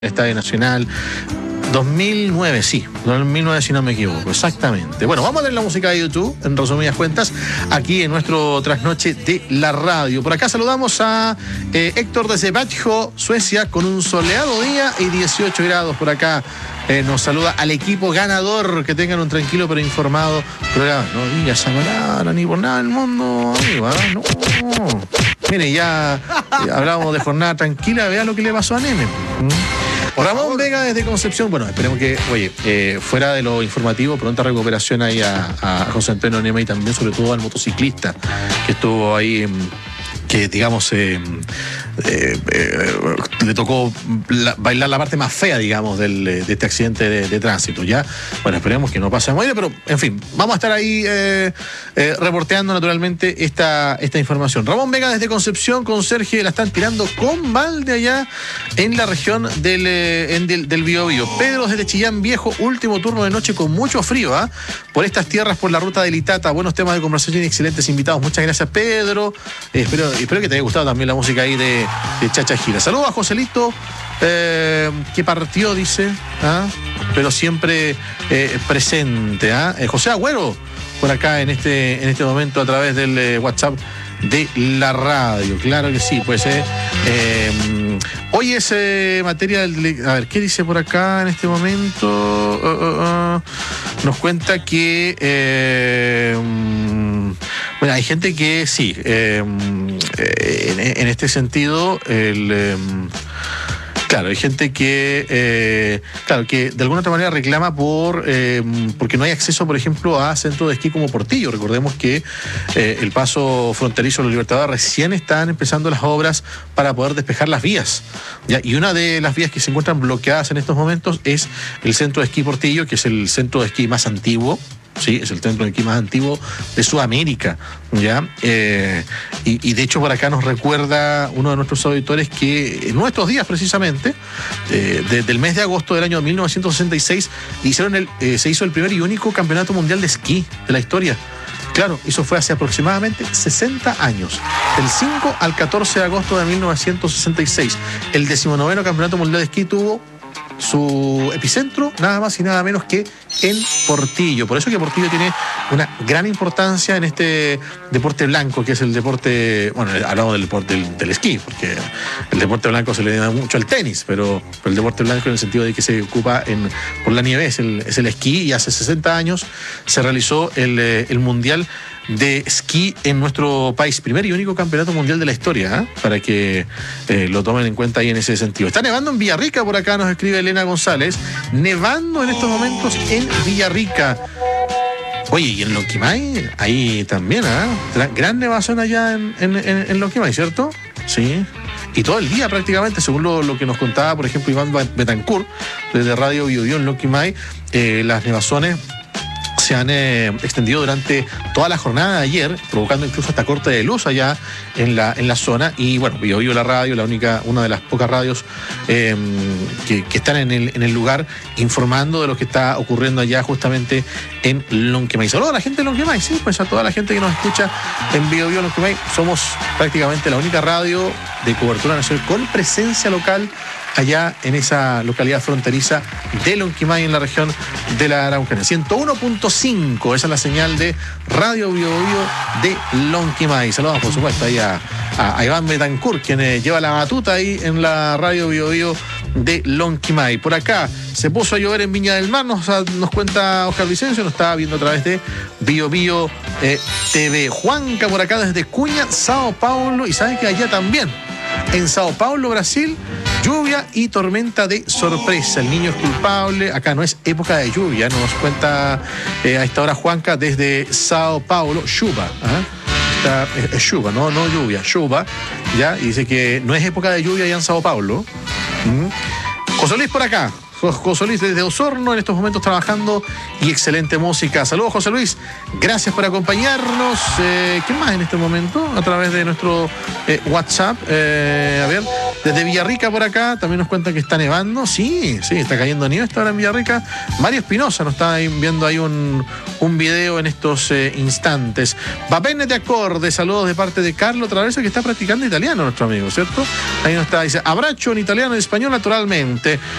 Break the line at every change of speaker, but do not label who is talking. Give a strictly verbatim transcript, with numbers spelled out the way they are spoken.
Estadio Nacional. dos mil nueve, sí, dos mil nueve si no me equivoco, exactamente. Bueno, vamos a ver la música de YouTube, en resumidas cuentas, aquí en nuestro trasnoche de la radio. Por acá saludamos a eh, Héctor desde Växjö, Suecia, con un soleado día y dieciocho grados por acá. Eh, nos saluda al equipo ganador, que tengan un tranquilo pero informado programa. No digas esa palabra ni por nada del mundo, amigo, ¿eh? No. Mire, ya eh, hablábamos de jornada tranquila, vea lo que le pasó a Neme. ¿Mm? Ramón Vega desde Concepción. Bueno, esperemos que, oye, eh, fuera de lo informativo, pronta recuperación ahí a, a José Antonio Neme y también sobre todo al motociclista que estuvo ahí, que digamos eh, eh, eh, le tocó la, bailar la parte más fea, digamos, del, de este accidente de, de tránsito. Ya, bueno, esperemos que no pase a morir, pero en fin, vamos a estar ahí eh, eh, reporteando naturalmente esta, esta información. Ramón Vega desde Concepción con Sergio, la están tirando con balde allá en la región del, eh, en del, del Biobío. Pedro desde Chillán Viejo, último turno de noche con mucho frío, ¿eh? Por estas tierras, por la ruta del Itata. Buenos temas de conversación y excelentes invitados. Muchas gracias, Pedro. Eh, espero Espero que te haya gustado también la música ahí de, de Chacha Gira. Saludos a Joselito, eh, que partió, dice, ¿ah? Pero siempre eh, presente. ¿ah? Eh, José Agüero, por acá en este, en este momento a través del eh, WhatsApp de la radio. Claro que sí, pues. Eh, eh, hoy es eh, materia del... A ver, ¿qué dice por acá en este momento? Uh, uh, uh, nos cuenta que... Eh, Bueno, hay gente que sí, eh, en, en este sentido, el, eh, claro, hay gente que, eh, claro, que de alguna otra manera reclama por, eh, porque no hay acceso, por ejemplo, a centros de esquí como Portillo. Recordemos que eh, el paso fronterizo de los Libertadores recién están empezando las obras para poder despejar las vías, ¿ya? Y una de las vías que se encuentran bloqueadas en estos momentos es el centro de esquí Portillo, que es el centro de esquí más antiguo. Sí, es el centro de esquí más antiguo de Sudamérica, ¿ya? Eh, y, y de hecho por acá nos recuerda uno de nuestros auditores que en nuestros días precisamente, eh, desde el mes de agosto del año mil novecientos sesenta y seis, hicieron el, eh, se hizo el primer y único campeonato mundial de esquí de la historia. Claro, eso fue hace aproximadamente sesenta años, del cinco al catorce de agosto de mil novecientos sesenta y seis. El decimonoveno campeonato mundial de esquí tuvo su epicentro nada más y nada menos que en Portillo. Por eso que Portillo tiene una gran importancia en este deporte blanco, que es el deporte, bueno, hablamos del deporte del, del esquí, porque el deporte blanco se le da mucho al tenis, pero, pero el deporte blanco en el sentido de que se ocupa en, por la nieve es el, es el esquí, y hace sesenta años se realizó el, el Mundial de esquí en nuestro país, primer y único campeonato mundial de la historia, ¿eh? Para que eh, lo tomen en cuenta ahí en ese sentido. Está nevando en Villarrica, por acá nos escribe Elena González, nevando en estos momentos en Villarrica. Oye, y en Lonquimay, ahí también, ¿eh? Gran nevazón allá en, en, en, en Lonquimay, ¿cierto? Sí. Y todo el día prácticamente, según lo, lo que nos contaba, por ejemplo, Iván Betancourt, desde Radio Biobío en Lonquimay, eh, las nevazones se han eh, extendido durante toda la jornada de ayer, provocando incluso hasta corte de luz allá en la, en la zona. Y bueno, Biobío la radio, la única, una de las pocas radios eh, que, que están en el, en el lugar informando de lo que está ocurriendo allá justamente en Lonquimay. Saludos a la gente de Lonquimay, sí, pues a toda la gente que nos escucha en Biobío Lonquimay. Somos prácticamente la única radio de cobertura nacional con presencia local allá en esa localidad fronteriza de Lonquimay, en la región de la Araucanía. ciento uno punto cinco, esa es la señal de Radio Biobío de Lonquimay. Saludos, por supuesto, ahí a, a, a Iván Betancourt, quien eh, lleva la batuta ahí en la Radio Biobío de Lonquimay. Por acá se puso a llover en Viña del Mar, nos, nos cuenta Oscar Vicencio, nos estaba viendo a través de Biobío eh, T V. Juanca por acá desde Cuña, Sao Paulo, y saben que allá también, en Sao Paulo, Brasil, lluvia y tormenta de sorpresa. El niño es culpable. Acá no es época de lluvia, nos cuenta eh, a esta hora Juanca desde Sao Paulo. Chuva, ¿eh? Es, es chuva, no, no lluvia, chuva. ¿Ya? Y dice que no es época de lluvia allá en Sao Paulo. ¿Mm? José Luis por acá. José Luis desde Osorno, en estos momentos trabajando, y excelente música. Saludos, José Luis, gracias por acompañarnos. Eh, ¿Qué más en este momento? A través de nuestro eh, WhatsApp. Eh, a ver, Desde Villarrica por acá también nos cuentan que está nevando. Sí, sí, está cayendo nieve esta hora en Villarrica. Mario Espinosa nos está ahí viendo ahí un, un video en estos eh, instantes. Va bene de acorde, saludos de parte de Carlo Traverso, que está practicando italiano, nuestro amigo, ¿cierto? Ahí nos está, dice, abracho en italiano y español naturalmente.